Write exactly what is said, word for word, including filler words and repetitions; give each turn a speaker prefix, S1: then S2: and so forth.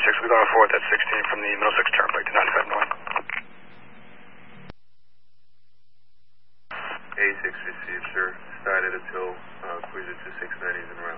S1: six, we're going forward at sixteen from the Middlesex Turnpike to ninety-five north.
S2: A six received, sir. Started until uh, Cruiser two six nine is in